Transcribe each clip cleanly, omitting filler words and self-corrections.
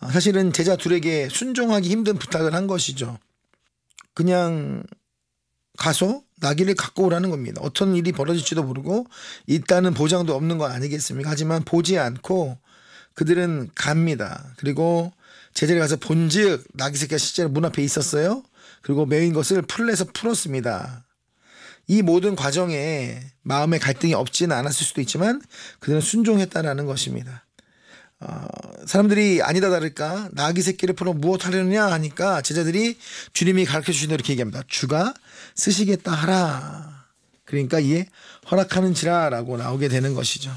사실은 제자 둘에게 순종하기 힘든 부탁을 한 것이죠. 그냥 가서 나귀를 갖고 오라는 겁니다. 어떤 일이 벌어질지도 모르고 있다는 보장도 없는 거 아니겠습니까? 하지만 보지 않고 그들은 갑니다. 그리고 제자리 가서 본즉 나귀 새끼가 실제로 문 앞에 있었어요. 그리고 메인 것을 풀내서 풀었습니다. 이 모든 과정에 마음의 갈등이 없지는 않았을 수도 있지만 그들은 순종했다라는 것입니다. 사람들이 아니다 다를까 나귀 새끼를 풀어 무엇 하려느냐 하니까 제자들이 주님이 가르쳐 주신 대로 이렇게 얘기합니다. 주가 쓰시겠다 하라. 그러니까 이에 허락하는지라 라고 나오게 되는 것이죠.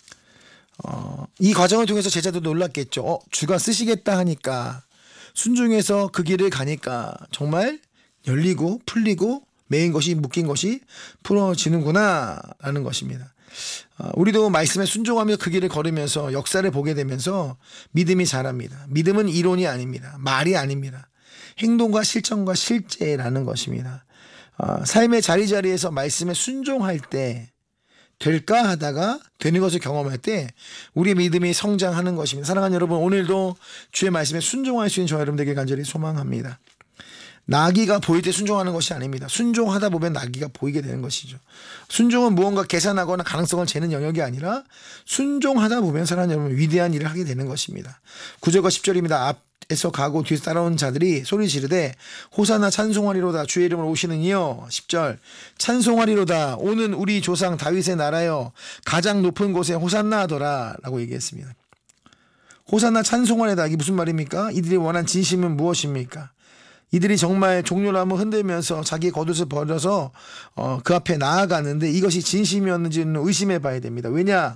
이 과정을 통해서 제자도 놀랐겠죠. 주가 쓰시겠다 하니까 순종해서 그 길을 가니까 정말 열리고 풀리고 메인 것이 묶인 것이 풀어지는구나 라는 것입니다. 우리도 말씀에 순종하며 그 길을 걸으면서 역사를 보게 되면서 믿음이 자랍니다. 믿음은 이론이 아닙니다. 말이 아닙니다. 행동과 실천과 실제라는 것입니다. 삶의 자리자리에서 말씀에 순종할 때 될까 하다가 되는 것을 경험할 때 우리의 믿음이 성장하는 것입니다. 사랑하는 여러분, 오늘도 주의 말씀에 순종할 수 있는 저와 여러분들에게 간절히 소망합니다. 나귀가 보일 때 순종하는 것이 아닙니다. 순종하다 보면 나귀가 보이게 되는 것이죠. 순종은 무언가 계산하거나 가능성을 재는 영역이 아니라 순종하다 보면 사랑하는 여러분 위대한 일을 하게 되는 것입니다. 9절과 10절입니다. 앞에서 가고 뒤에서 따라온 자들이 소리 지르되 호산나 찬송하리로다 주의 이름으로 오시는 이여. 10절 찬송하리로다 오는 우리 조상 다윗의 나라여 가장 높은 곳에 호산나 하더라 라고 얘기했습니다. 호산나 찬송하리다 이게 무슨 말입니까? 이들이 원한 진심은 무엇입니까? 이들이 정말 종려나무 흔들면서 자기 겉옷을 버려서 그 앞에 나아가는데 이것이 진심이었는지는 의심해 봐야 됩니다. 왜냐?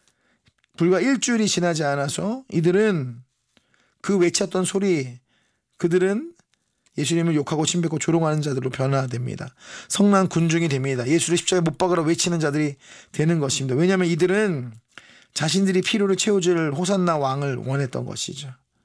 불과 일주일이 지나지 않아서 이들은 그 외쳤던 소리, 그들은 예수님을 욕하고 침뱉고 조롱하는 자들로 변화됩니다. 성난 군중이 됩니다. 예수를 십자가에 못 박으라 외치는 자들이 되는 것입니다. 왜냐하면 이들은 자신들이 필요를 채워줄 호산나 왕을 원했던 것이죠.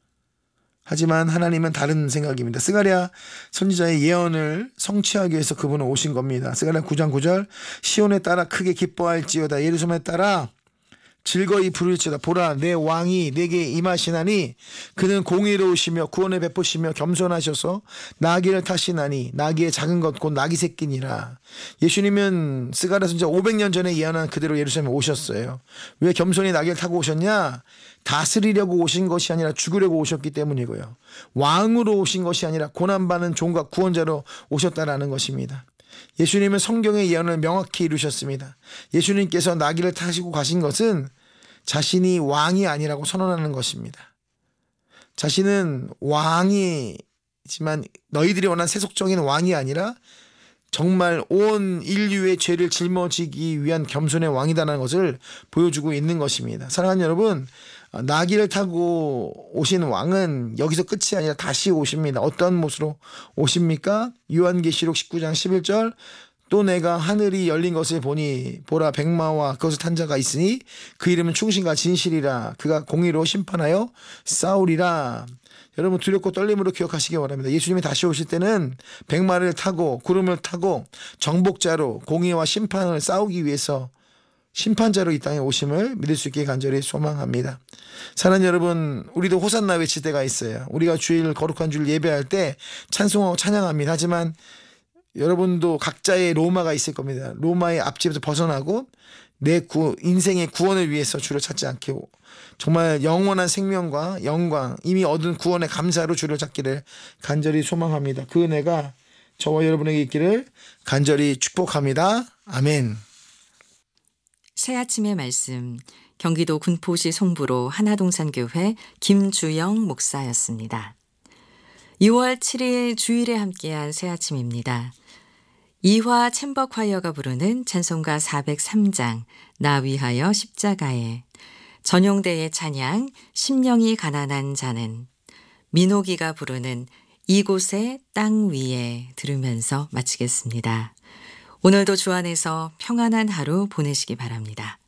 하지만 하나님은 다른 생각입니다. 스가랴 선지자의 예언을 성취하기 위해서 그분은 오신 겁니다. 스가랴 9장 9절 시온에 따라 크게 기뻐할지어다 예루살렘에 따라 즐거이 부를지어다 보라 내 왕이 내게 임하시나니 그는 공의로우시며 구원을 베푸시며 겸손하셔서 나귀를 타시나니 나귀의 작은 것 곧 나귀 새끼니라. 예수님은 스가랴 선지자 500년 전에 예언한 그대로 예루살렘에 오셨어요. 왜 겸손히 나귀를 타고 오셨냐? 다스리려고 오신 것이 아니라 죽으려고 오셨기 때문이고요. 왕으로 오신 것이 아니라 고난받는 종과 구원자로 오셨다라는 것입니다. 예수님은 성경의 예언을 명확히 이루셨습니다. 예수님께서 나귀를 타시고 가신 것은 자신이 왕이 아니라고 선언하는 것입니다. 자신은 왕이지만 너희들이 원하는 세속적인 왕이 아니라 정말 온 인류의 죄를 짊어지기 위한 겸손의 왕이다라는 것을 보여주고 있는 것입니다. 사랑하는 여러분, 나귀를 타고 오신 왕은 여기서 끝이 아니라 다시 오십니다. 어떤 모습으로 오십니까? 요한계시록 19장 11절 또 내가 하늘이 열린 것을 보니 보라 백마와 그것을 탄 자가 있으니 그 이름은 충신과 진실이라 그가 공의로 심판하여 싸우리라. 여러분 두렵고 떨림으로 기억하시기 바랍니다. 예수님이 다시 오실 때는 백마를 타고 구름을 타고 정복자로 공의와 심판을 싸우기 위해서 심판자로 이 땅에 오심을 믿을 수 있게 간절히 소망합니다. 사랑하는 여러분, 우리도 호산나 외칠 때가 있어요. 우리가 주일 거룩한 주일 예배할 때 찬송하고 찬양합니다. 하지만 여러분도 각자의 로마가 있을 겁니다. 로마의 앞집에서 벗어나고 내 인생의 구원을 위해서 주를 찾지 않게 정말 영원한 생명과 영광 이미 얻은 구원의 감사로 주를 찾기를 간절히 소망합니다. 그 은혜가 저와 여러분에게 있기를 간절히 축복합니다. 아멘. 새아침의 말씀 경기도 군포시 송부로 하나동산교회 김주영 목사였습니다. 2월 7일 주일에 함께한 새아침입니다. 이화 챔버콰이어가 부르는 찬송가 403장 나 위하여 십자가에, 전용대의 찬양 심령이 가난한 자는, 민호기가 부르는 이곳의 땅 위에 들으면서 마치겠습니다. 오늘도 주 안에서 평안한 하루 보내시기 바랍니다.